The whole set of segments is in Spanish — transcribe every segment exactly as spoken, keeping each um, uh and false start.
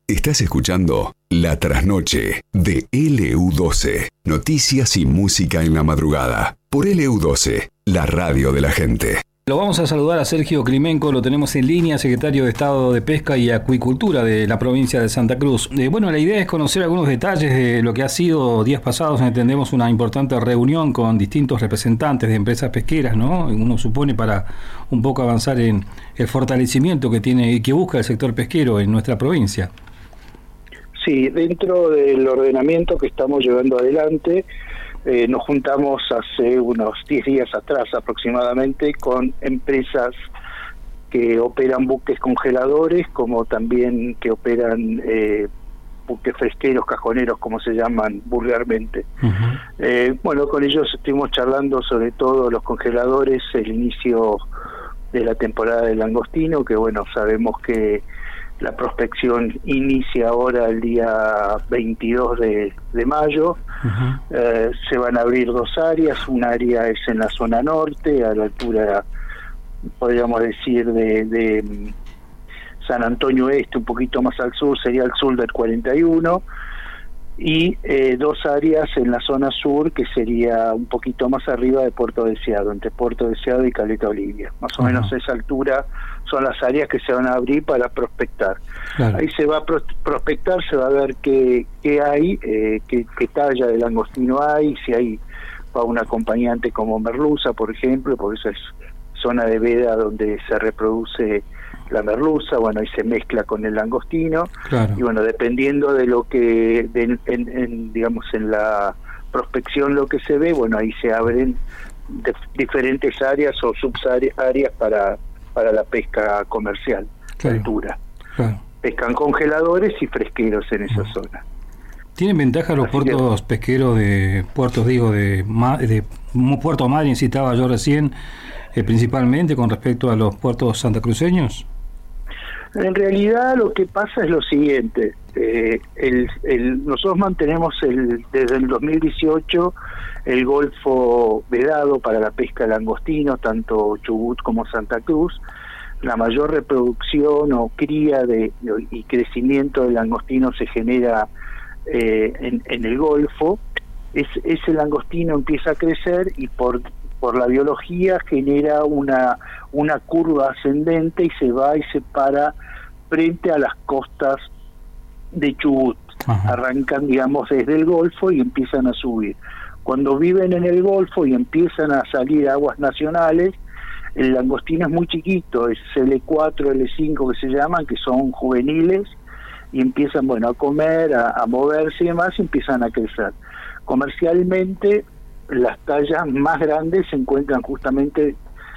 Estás escuchando La Trasnoche de L U doce. Noticias y música en la madrugada. Por L U doce, la radio de la gente. Lo vamos a saludar a Sergio Climenco, lo tenemos en línea, secretario de Estado de Pesca y Acuicultura de la provincia de Santa Cruz. Eh, bueno, la idea es conocer algunos detalles de lo que ha sido días pasados. Entendemos una importante reunión con distintos representantes de empresas pesqueras, ¿no? Uno supone para un poco avanzar en el fortalecimiento que tiene y que busca el sector pesquero en nuestra provincia. Sí, dentro del ordenamiento que estamos llevando adelante, Eh, nos juntamos hace unos diez días atrás aproximadamente con empresas que operan buques congeladores, como también que operan eh, buques fresqueros, cajoneros, como se llaman vulgarmente. Uh-huh. Eh, bueno, con ellos estuvimos charlando sobre todo los congeladores, el inicio de la temporada del langostino, que bueno, sabemos que la prospección inicia ahora el día veintidós de, de mayo. Uh-huh. Eh, se van a abrir dos áreas. Un área es en la zona norte, a la altura, podríamos decir, de, de San Antonio Este, un poquito más al sur, sería el sur del cuarenta y uno. Y eh, dos áreas en la zona sur, que sería un poquito más arriba de Puerto Deseado, entre Puerto Deseado y Caleta Olivia. Más o uh-huh. menos a esa altura son las áreas que se van a abrir para prospectar. Claro. Ahí se va a pros- prospectar, se va a ver qué, qué hay, eh, qué, qué talla de langostino hay, si hay para un acompañante como merluza, por ejemplo, porque esa es zona de veda donde se reproduce la merluza. Bueno, ahí se mezcla con el langostino. Claro. Y bueno, dependiendo de lo que, de, en, en, digamos, en la prospección lo que se ve, bueno, ahí se abren de, diferentes áreas o subáreas para para la pesca comercial, claro, altura. Claro. Pescan congeladores y fresqueros en esa uh-huh. zona. ¿Tienen ventaja los Así puertos que, pesqueros de puertos, digo, de, de Puerto Madryn, citaba yo recién, eh, principalmente con respecto a los puertos santacruceños? En realidad lo que pasa es lo siguiente, eh, el, el, nosotros mantenemos el, desde el dos mil dieciocho el Golfo vedado para la pesca de langostino, tanto Chubut como Santa Cruz. La mayor reproducción o cría de, de y crecimiento del langostino se genera eh, en, en el Golfo. Es, ese langostino empieza a crecer y por por la biología genera una una curva ascendente y se va y se para frente a las costas de Chubut. Ajá. Arrancan, digamos, desde el Golfo y empiezan a subir. Cuando viven en el Golfo y empiezan a salir aguas nacionales, el langostino es muy chiquito, es L cuatro, L cinco que se llaman, que son juveniles, y empiezan, bueno, a comer, a, a moverse y demás, y empiezan a crecer. Comercialmente, las tallas más grandes se encuentran justamente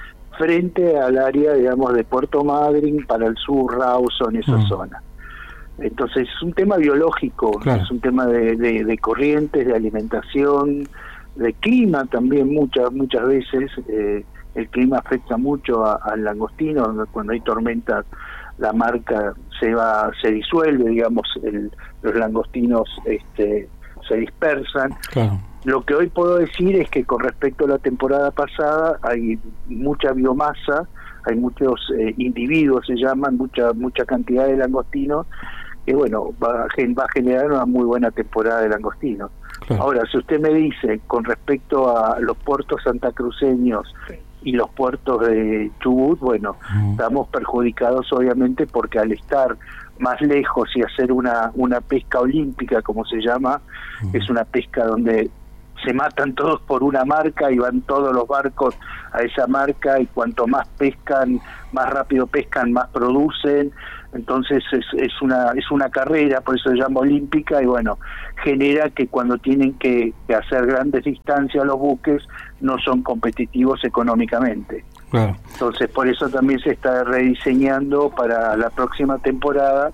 frente al área, digamos, de Puerto Madryn, para el sur, Rawson, esa uh-huh. zona. Entonces es un tema biológico, claro, es un tema de, de, de corrientes, de alimentación, de clima también. Muchas muchas veces eh, el clima afecta mucho al langostino. Cuando hay tormentas, la marca se va se disuelve, digamos, el, los langostinos este, se dispersan. Claro. Lo que hoy puedo decir es que con respecto a la temporada pasada hay mucha biomasa, hay muchos eh, individuos, se llaman, mucha mucha cantidad de langostinos, que bueno, va a, va a generar una muy buena temporada de langostinos. Claro. Ahora, si usted me dice, con respecto a los puertos santacruceños y los puertos de Chubut, bueno, uh-huh. estamos perjudicados obviamente porque al estar más lejos y hacer una, una pesca olímpica, como se llama, uh-huh. es una pesca donde se matan todos por una marca y van todos los barcos a esa marca, y cuanto más pescan, más rápido pescan, más producen. Entonces es, es una es una carrera, por eso se llama olímpica, y bueno, genera que cuando tienen que, que hacer grandes distancias los buques no son competitivos económicamente. Claro. Entonces por eso también se está rediseñando para la próxima temporada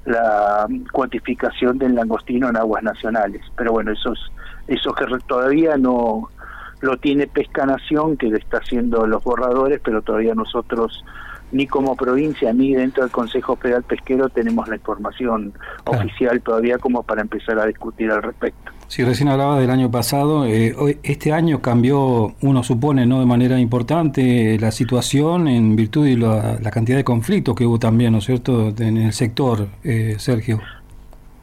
la cuantificación del langostino en aguas nacionales. Pero bueno, eso es eso que todavía no lo tiene Pesca Nación, que le está haciendo los borradores, pero todavía nosotros, ni como provincia, ni dentro del Consejo Federal Pesquero, tenemos la información claro. oficial todavía como para empezar a discutir al respecto. Sí, recién hablaba del año pasado. Eh, hoy, este año cambió, uno supone, no de manera importante, la situación en virtud de la, la cantidad de conflictos que hubo también, ¿no es cierto?, en el sector, eh, Sergio.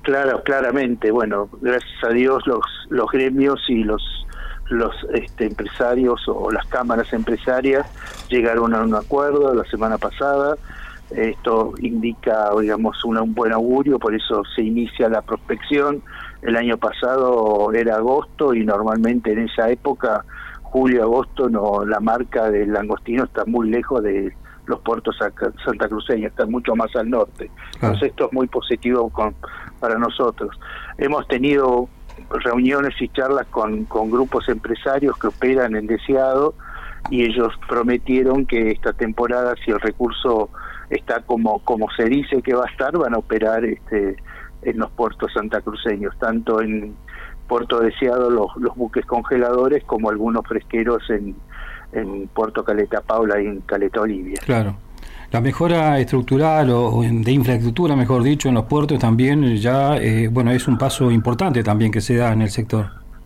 Claro, claramente. Bueno, gracias a Dios los los gremios y los los este, empresarios o las cámaras empresarias llegaron a un acuerdo la semana pasada. Esto indica, digamos, una, un buen augurio, por eso se inicia la prospección. El año pasado era agosto y normalmente en esa época, julio, agosto, no, la marca del langostino está muy lejos de los puertos santacruceños, están mucho más al norte. Entonces esto es muy positivo con, para nosotros. Hemos tenido reuniones y charlas con, con grupos empresarios que operan en Deseado y ellos prometieron que esta temporada, si el recurso está como como se dice que va a estar, van a operar este en los puertos santacruceños, tanto en Puerto Deseado los, los buques congeladores como algunos fresqueros en, en Puerto Caleta Paula y en Caleta Olivia. Claro. La mejora estructural o de infraestructura, mejor dicho, en los puertos también ya, eh, bueno, es un paso importante también que se da en el sector.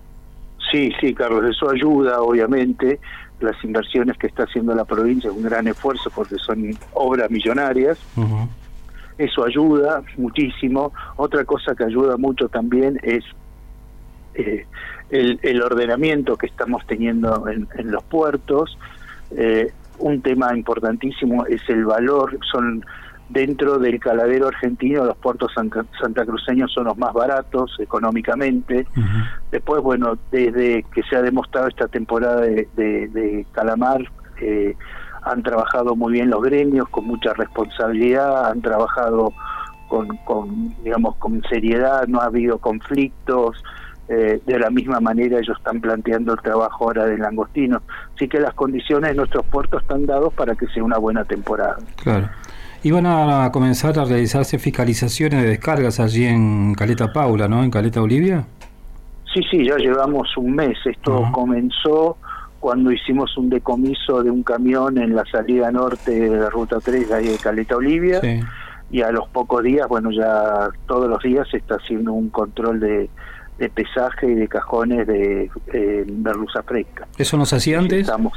Sí, sí, Carlos, eso ayuda, obviamente. Las inversiones que está haciendo la provincia es un gran esfuerzo porque son obras millonarias. Uh-huh. Eso ayuda muchísimo. Otra cosa que ayuda mucho también es eh, el, el ordenamiento que estamos teniendo en, en los puertos. Eh, un tema importantísimo es el valor. Son dentro del caladero argentino, los puertos santa, santacruceños son los más baratos económicamente. Uh-huh. Después, bueno, desde que se ha demostrado esta temporada de, de, de calamar, eh, han trabajado muy bien los gremios, con mucha responsabilidad, han trabajado con, con digamos, con seriedad, no ha habido conflictos. Eh, de la misma manera ellos están planteando el trabajo ahora del langostino. Así que las condiciones de nuestros puertos están dados para que sea una buena temporada. Claro. Y van a comenzar a realizarse fiscalizaciones de descargas allí en Caleta Paula, ¿no? En Caleta Olivia. Sí, sí, ya llevamos un mes. Esto uh-huh. comenzó cuando hicimos un decomiso de un camión en la salida norte de la Ruta tres, ahí de Caleta Olivia. Sí. Y a los pocos días, bueno, ya todos los días se está haciendo un control de, de pesaje y de cajones de eh, merluza fresca. ¿Eso no se hacía antes? Estamos...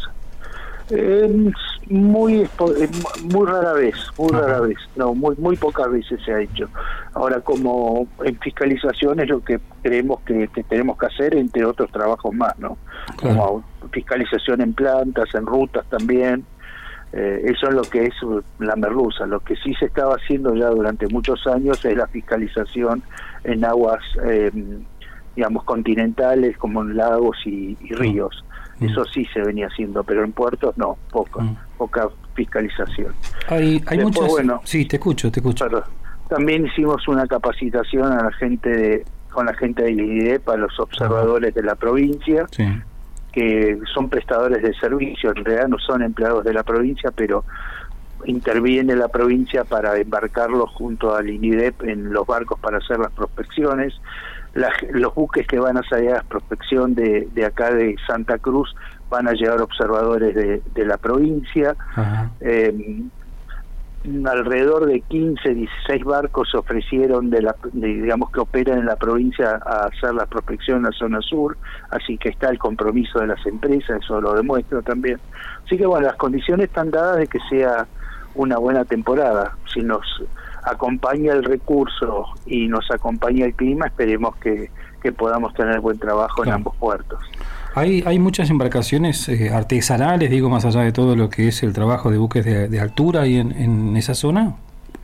Eh, muy muy rara vez, muy uh-huh. rara vez, no, muy muy pocas veces se ha hecho. Ahora, como en fiscalización es lo que creemos que, que tenemos que hacer, entre otros trabajos más, ¿no? Claro. Como fiscalización en plantas, en rutas también. Eh, eso es lo que es la merluza. Lo que sí se estaba haciendo ya durante muchos años es la fiscalización en aguas, eh, digamos, continentales, como en lagos y, y ríos. Eso sí se venía haciendo, pero en puertos no, poca, mm. poca fiscalización. Hay, hay Después, muchas... bueno, sí, te escucho, te escucho. Perdón, también hicimos una capacitación a la gente de, con la gente del I N I D E P, a los observadores uh-huh. de la provincia, sí. que son prestadores de servicio, en realidad no son empleados de la provincia, pero interviene la provincia para embarcarlos junto al I N I D E P en los barcos para hacer las prospecciones. La, los buques que van a salir a la prospección de, de acá de Santa Cruz van a llevar observadores de, de la provincia. Eh, alrededor de quince, dieciséis barcos se ofrecieron de la, de, digamos que operan en la provincia a hacer la prospección en la zona sur, así que está el compromiso de las empresas, eso lo demuestra también. Así que bueno, las condiciones están dadas de que sea una buena temporada. Si nos acompaña el recurso y nos acompaña el clima, esperemos que, que podamos tener buen trabajo claro. en ambos puertos. Hay hay muchas embarcaciones eh, artesanales, digo, más allá de todo lo que es el trabajo de buques de, de altura ahí en, en esa zona.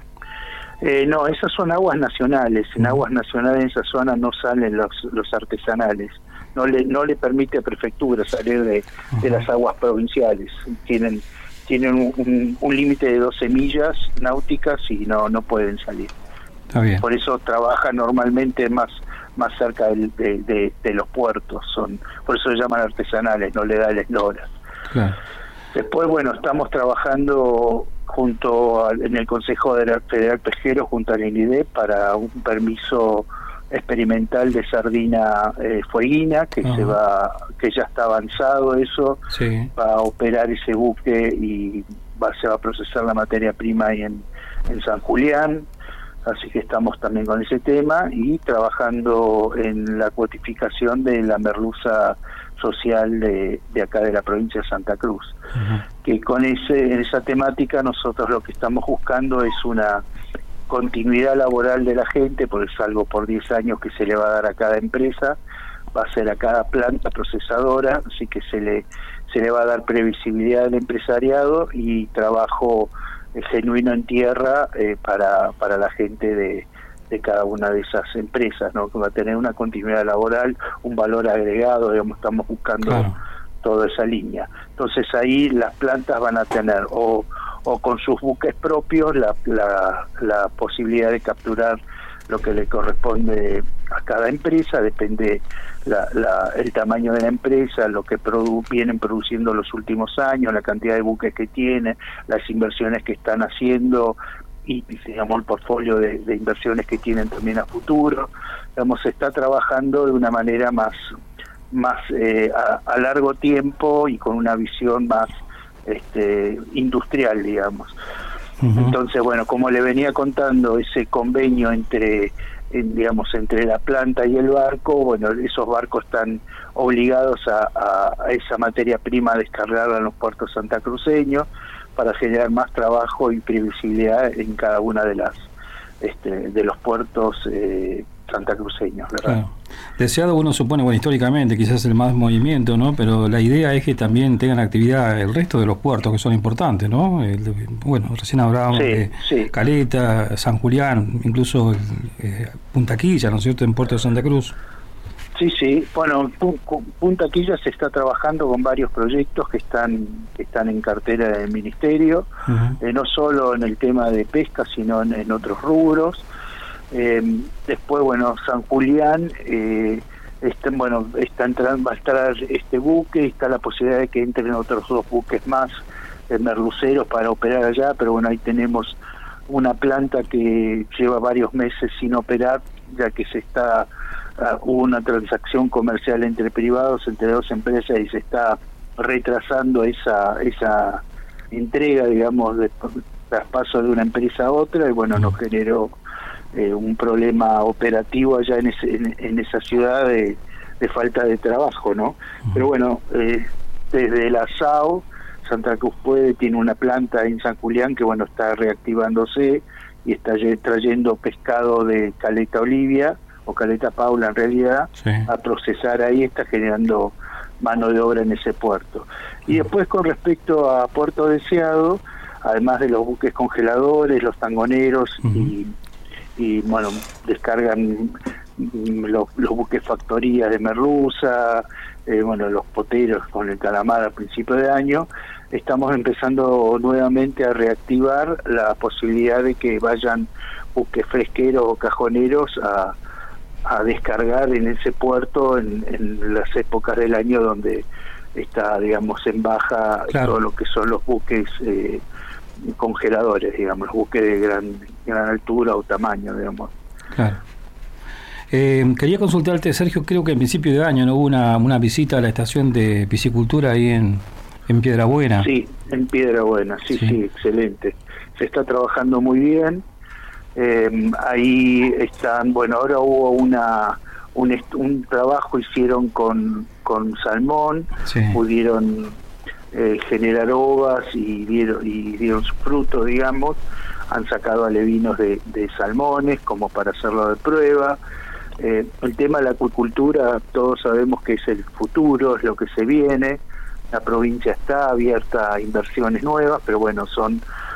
Eh, no, esas son aguas nacionales. En aguas nacionales en esa zona no salen los los artesanales. No le no le permite a prefectura salir de, de las aguas provinciales. Tienen tienen un, un, un límite de doce millas náuticas y no no pueden salir. Está bien. Por eso trabajan normalmente más más cerca del, de, de, de los puertos, son por eso se llaman artesanales, no le da el eslora. Claro. Después, bueno, estamos trabajando junto al, en el Consejo Federal Pesquero junto al I N I D E P para un permiso experimental de sardina eh, fueguina que uh-huh. se va que ya está avanzado eso, sí. va a operar ese buque y va, se va a procesar la materia prima ahí en, en San Julián. Así que estamos también con ese tema y trabajando en la cuotificación de la merluza social de, de acá de la provincia de Santa Cruz. Uh-huh. Que con ese en esa temática nosotros lo que estamos buscando es una continuidad laboral de la gente, porque es algo por diez años que se le va a dar a cada empresa, va a ser a cada planta procesadora, así que se le se le va a dar previsibilidad al empresariado y trabajo eh, genuino en tierra eh, para para la gente de, de cada una de esas empresas, ¿no? Que va a tener una continuidad laboral, un valor agregado, digamos, estamos buscando claro. toda esa línea. Entonces ahí las plantas van a tener o o con sus buques propios la, la, la posibilidad de capturar lo que le corresponde a cada empresa, depende la, la, el tamaño de la empresa, lo que produ vienen produciendo los últimos años, la cantidad de buques que tienen, las inversiones que están haciendo y, digamos, el portfolio de, de inversiones que tienen también a futuro. Digamos, se está trabajando de una manera más, más eh, a, a largo tiempo y con una visión más este industrial, digamos. Uh-huh. Entonces, bueno, como le venía contando, ese convenio entre en, digamos entre la planta y el barco, bueno, esos barcos están obligados a, a, a esa materia prima a descargarla en los puertos santacruceños para generar más trabajo y previsibilidad en cada una de las este, de los puertos eh, santacruceños, ¿verdad? Claro. Deseado uno supone, bueno, históricamente quizás el más movimiento, ¿no? Pero la idea es que también tengan actividad el resto de los puertos que son importantes, ¿no? El, bueno, recién hablábamos sí, de sí. Caleta, San Julián, incluso el, eh, Punta Quilla, ¿no es cierto?, en Puerto de Santa Cruz. Sí, sí. Bueno, Punta Quilla se está trabajando con varios proyectos que están que están en cartera del Ministerio, uh-huh. eh, no solo en el tema de pesca, sino en, en otros rubros. Eh, después, bueno, San Julián, eh, este, bueno, está entrando, va a estar este buque, y está la posibilidad de que entren otros dos buques más, eh, merluceros, para operar allá, pero bueno, ahí tenemos una planta que lleva varios meses sin operar, ya que se está, uh, hubo una transacción comercial entre privados, entre dos empresas, y se está retrasando esa esa entrega, digamos, de traspaso de una empresa a otra, y bueno, nos generó Eh, un problema operativo allá en, ese, en, en esa ciudad de, de falta de trabajo, ¿no? Uh-huh. Pero bueno, eh, desde la S A O, Santa Cruz Puede tiene una planta en San Julián que, bueno, está reactivándose y está trayendo pescado de Caleta Olivia, o Caleta Paula en realidad, sí. a procesar ahí, está generando mano de obra en ese puerto. Y después, con respecto a Puerto Deseado, además de los buques congeladores, los tangoneros uh-huh. y y bueno, descargan los, los buques factorías de merluza, eh, bueno, los poteros con el calamar al principio de año. Estamos empezando nuevamente a reactivar la posibilidad de que vayan buques fresqueros o cajoneros a, a descargar en ese puerto en, en las épocas del año donde está, digamos, en baja claro. todo lo que son los buques eh, congeladores, digamos, los buques de gran gran altura o tamaño, digamos. Claro. Eh, quería consultarte, Sergio, creo que en principio de año no hubo una, una visita a la estación de piscicultura ahí en, en Piedrabuena. Sí, en Piedrabuena, sí, sí, sí, excelente. Se está trabajando muy bien. Eh, ahí están, bueno, ahora hubo una un, un trabajo hicieron con, con salmón, sí. pudieron eh, generar ovas y dieron, y dieron su fruto, digamos. Han sacado alevinos de, de salmones como para hacerlo de prueba. Eh, el tema de la acuicultura, todos sabemos que es el futuro, es lo que se viene. La provincia está abierta a inversiones nuevas, pero bueno, son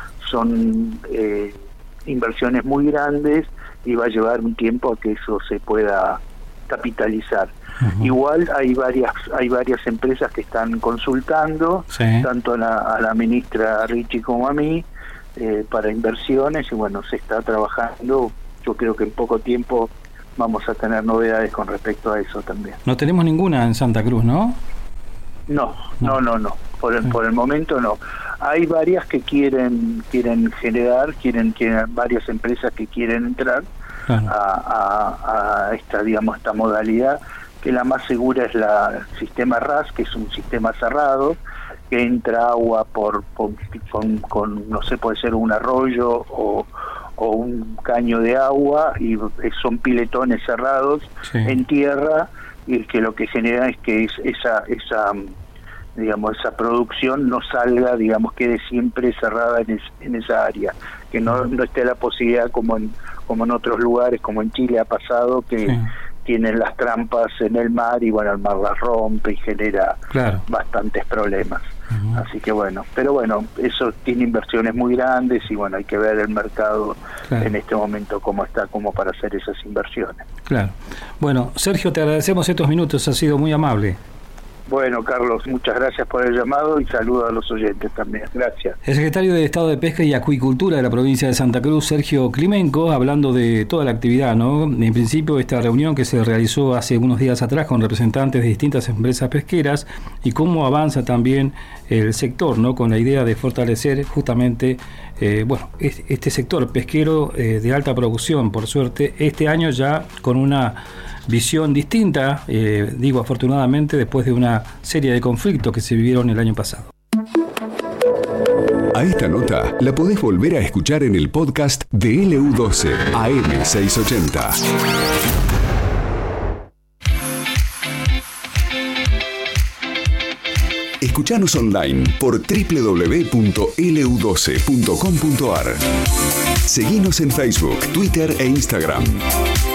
son eh, inversiones muy grandes y va a llevar un tiempo a que eso se pueda capitalizar. Uh-huh. Igual hay varias hay varias empresas que están consultando, sí. tanto a la, a la ministra Richie como a mí, Eh, para inversiones, y bueno, se está trabajando. Yo creo que en poco tiempo vamos a tener novedades con respecto a eso también. No tenemos ninguna en Santa Cruz, ¿no? No, no, no, no. Por el, sí. por el momento no. Hay varias que quieren quieren generar, quieren, quieren varias empresas que quieren entrar claro. a, a, a esta, digamos, esta modalidad, que la más segura es la el sistema R A S, que es un sistema cerrado, que entra agua por, por con, con no sé, puede ser un arroyo o, o un caño de agua, y son piletones cerrados sí. en tierra, y que lo que genera es que es esa esa digamos, esa producción no salga, digamos, quede siempre cerrada en, es, en esa área, que no, no esté la posibilidad como en, como en otros lugares, como en Chile ha pasado, que sí. tienen las trampas en el mar y bueno, el mar las rompe y genera claro. bastantes problemas. Uh-huh. Así que bueno, pero bueno, eso tiene inversiones muy grandes y bueno, hay que ver el mercado claro. en este momento cómo está, como para hacer esas inversiones. Claro. Bueno, Sergio, te agradecemos estos minutos, ha sido muy amable. Bueno, Carlos, muchas gracias por el llamado y saludos a los oyentes también. Gracias. El secretario de Estado de Pesca y Acuicultura de la provincia de Santa Cruz, Sergio Climenco, hablando de toda la actividad, ¿no? En principio, esta reunión que se realizó hace unos días atrás con representantes de distintas empresas pesqueras y cómo avanza también el sector, ¿no? Con la idea de fortalecer justamente, eh, bueno, este sector pesquero eh, de alta producción, por suerte, este año ya con una visión distinta, eh, digo afortunadamente, después de una serie de conflictos que se vivieron el año pasado. A esta nota la podés volver a escuchar en el podcast de L U doce A M seiscientos ochenta. Escuchanos online por doble u doble u doble u punto L U doce punto com punto a r. Seguinos en Facebook, Twitter e Instagram.